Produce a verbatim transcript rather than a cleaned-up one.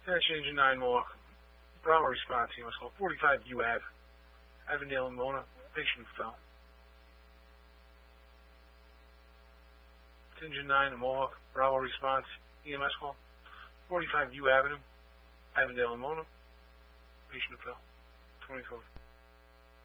Search engine nine more. Bravo response, you must call forty-five U A V. Avondale and Mona, patient fell. Engine nine and Mohawk, Bravo response, E M S call. forty-five U Avenue, Avondale and Mona, patient fell. twenty-four.